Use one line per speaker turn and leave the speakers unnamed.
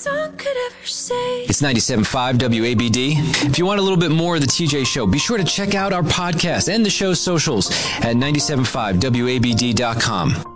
song could ever say.
It's 97.5 WABD. If you want a little bit more of the TJ Show, be sure to check out our podcast and the show's socials at 97.5WABD.com.